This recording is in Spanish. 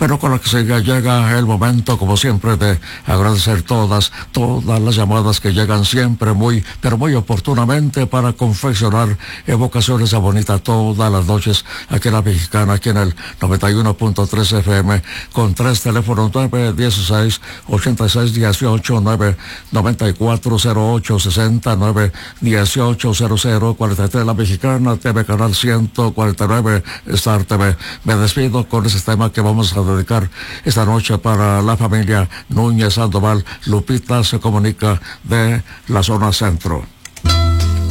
Bueno, con la que llega el momento, como siempre, de agradecer todas las llamadas que llegan siempre muy, pero muy oportunamente para confeccionar evocaciones a bonita todas las noches aquí en La Mexicana, aquí en el 91.3 FM, con 3 teléfonos: 916 86 18, 99408 60, 91800 43. La Mexicana TV, canal 149, Star TV. Me despido con ese tema que vamos a dedicar esta noche para la familia Núñez Sandoval. Lupita se comunica de la zona centro.